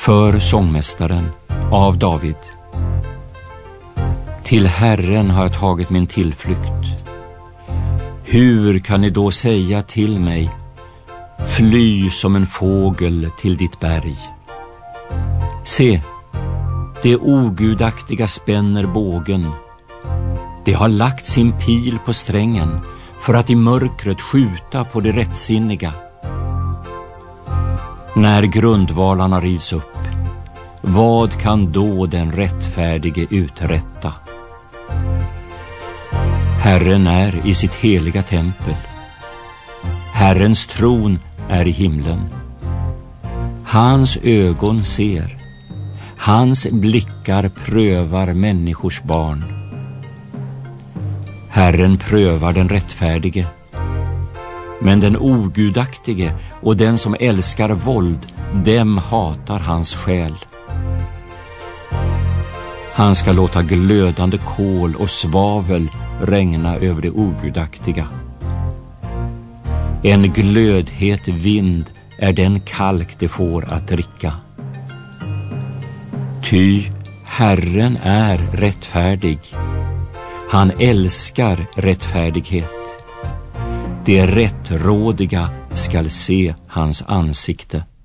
För sångmästaren av David. Till Herren har jag tagit min tillflykt. Hur kan ni då säga till mig, fly som en fågel till ditt berg? Se, det ogudaktiga spänner bågen. Det har lagt sin pil på strängen för att i mörkret skjuta på det rättsinniga. När grundvalarna rivs upp, vad kan då den rättfärdige uträtta? Herren är i sitt heliga tempel. Herrens tron är i himlen. Hans ögon ser. Hans blickar prövar människors barn. Herren prövar den rättfärdige. Men den ogudaktige och den som älskar våld, dem hatar hans själ. Han ska låta glödande kol och svavel regna över det ogudaktiga. En glödhet vind är den kalk det får att dricka. Ty Herren är rättfärdig. Han älskar rättfärdighet. Det rättrådiga skall se hans ansikte.